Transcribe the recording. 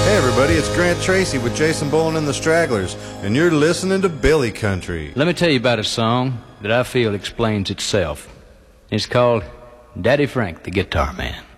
Hey everybody, it's Grant Tracy with Jason Bourne and the Stragglers, and you're listening to Billy Country. Let me tell you about a song that I feel explains itself. It's called Daddy Frank, the Guitar Man.